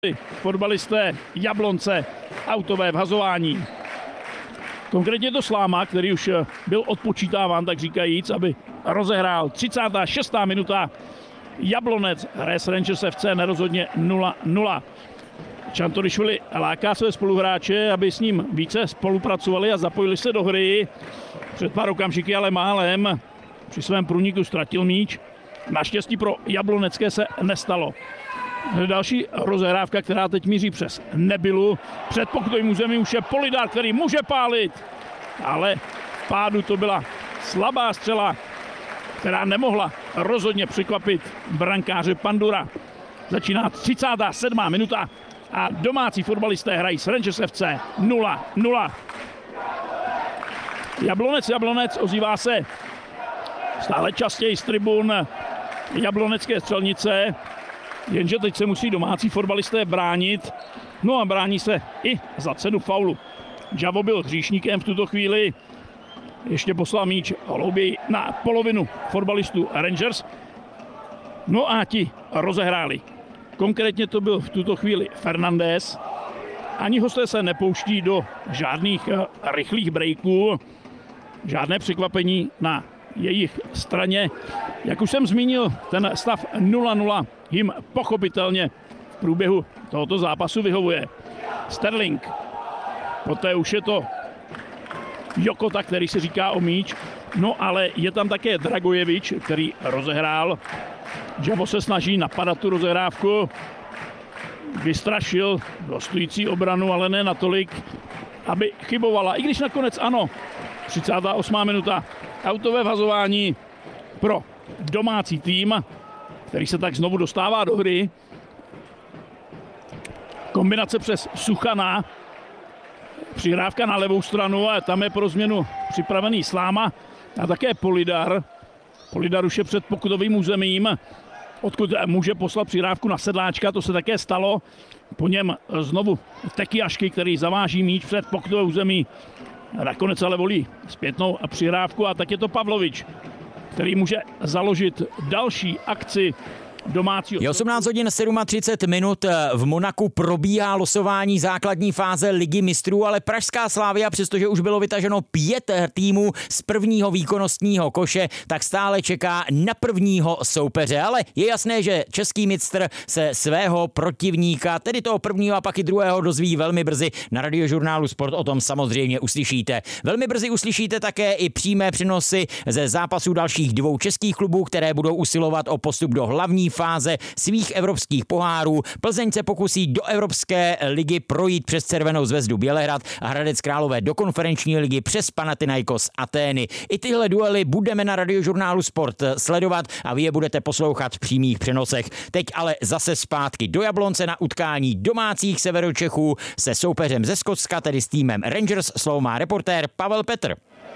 Fotbalisté Jablonce autové vhazování. Konkrétně to Sláma, který už byl odpočítáván, tak říkajíc, aby rozehrál 36. minuta. Jablonec hraje s Rangers FC nerozhodně 0-0. Čantorišvili láká své spoluhráče, aby s ním více spolupracovali a zapojili se do hry. Před pár okamžiky ale málem při svém průniku ztratil míč. Naštěstí pro Jablonecké se nestalo. Další rozehrávka, která teď míří přes Nebylu. Před pokutovým územím už je Polidar, který může pálit. Ale v pádu to byla slabá střela, která nemohla rozhodně překvapit brankáře Pandura. Začíná 37. minuta a domácí fotbalisté hrají s Rangers FC 0-0. Jablonec ozývá se stále častěji z tribun jablonecké střelnice, jenže teď se musí domácí fotbalisté bránit. No a brání se i za cenu faulu. Javo byl hříšníkem v tuto chvíli. Ještě poslal míč hlouběji na polovinu fotbalistů Rangers. No a ti rozehráli. Konkrétně to byl v tuto chvíli Fernandez. Ani hosté se nepouští do žádných rychlých breaků. Žádné překvapení na jejich straně. Jak už jsem zmínil, ten stav 0-0 jim pochopitelně v průběhu tohoto zápasu vyhovuje. Sterling. Poté už je to Jokota, který se říká o míč. No ale je tam také Dragojevič, který rozehrál. Javo se snaží napadat tu rozehrávku. Vystrašil gostující obranu, ale ne natolik, aby chybovala. I když nakonec ano. 38. minuta. Autové vhazování pro domácí tým, který se tak znovu dostává do hry. Kombinace přes Suchana. Přihrávka na levou stranu a tam je pro změnu připravený Sláma a také Polidar. Polidar už je před pokutovým územím, odkud může poslat přihrávku na Sedláčka, to se také stalo. Po něm znovu Tekiašky, který zaváží míč před pokutové území. Nakonec ale volí zpětnou přihrávku a tak je to Pavlovič, který může založit další akci domácího. Je 18 hodin 37 minut. V Monaku probíhá losování základní fáze Ligy mistrů, ale pražská Slavia, přestože už bylo vytaženo 5 týmů z prvního výkonnostního koše, tak stále čeká na prvního soupeře. Ale je jasné, že český mistr se svého protivníka, tedy toho prvního a pak i druhého, dozví velmi brzy. Na Radiožurnálu Sport o tom samozřejmě uslyšíte. Velmi brzy uslyšíte také i přímé přenosy ze zápasů dalších 2 českých klubů, které budou usilovat o postup do hlavní fáze svých evropských pohárů. Plzeň se pokusí do Evropské ligy projít přes Červenou zvezdu Bělehrad a Hradec Králové do konferenční ligy přes Panathinaikos Atény. I tyhle duely budeme na Radiožurnálu Sport sledovat a vy je budete poslouchat v přímých přenosech. Teď ale zase zpátky do Jablonce na utkání domácích Severočechů se soupeřem ze Skotska, tedy s týmem Rangers. Slovo má reportér Pavel Petr.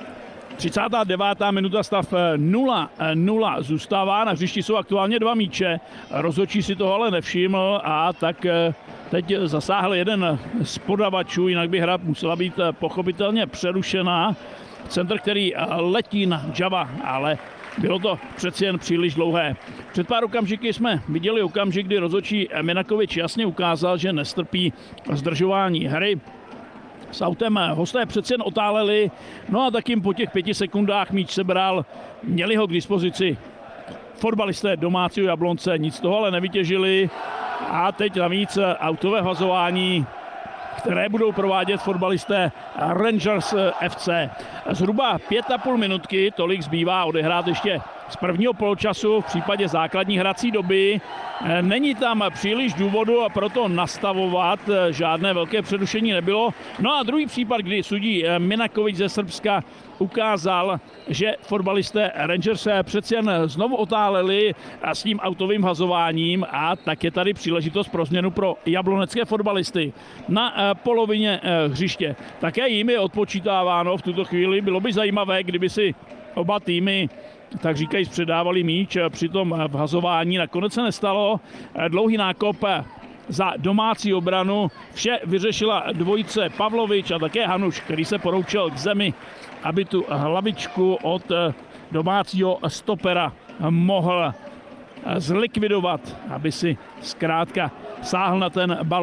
39. minuta, stav 0-0 zůstává. Na hřišti jsou aktuálně 2 míče. Rozhodčí si toho ale nevšiml a tak teď zasáhl jeden z podavačů, jinak by hra musela být pochopitelně přerušená. Centr, který letí na Java, ale bylo to přeci jen příliš dlouhé. Před pár okamžiky jsme viděli okamžik, kdy rozhodčí Minakovič jasně ukázal, že nestrpí zdržování hry. S autem hosté přeci jen otáleli, no a tak jim po těch 5 sekundách míč sebral, měli ho k dispozici fotbalisté domácího Jablonce, nic toho ale nevytěžili a teď navíc autové vhazování, které budou provádět fotbalisté Rangers FC. Zhruba 5,5 minutky, tolik zbývá odehrát ještě z prvního poločasu v případě základní hrací doby. Není tam příliš důvodu a proto nastavovat, žádné velké přerušení nebylo. No a druhý případ, kdy sudí Minakovič ze Srbska ukázal, že fotbalisté Rangers přeci jen znovu otáleli s tím autovým hazováním a tak je tady příležitost pro změnu pro jablonecké fotbalisty na polovině hřiště. Také jim je odpočítáváno v tuto chvíli. Bylo by zajímavé, kdyby si oba týmy tak říkají, předávali míč při tom vhazování. Nakonec se nestalo. Dlouhý nákop za domácí obranu. Vše vyřešila dvojice Pavlovič a také Hanuš, který se poroučel k zemi, aby tu hlavičku od domácího stopera mohl zlikvidovat, aby si zkrátka sáhl na ten balón.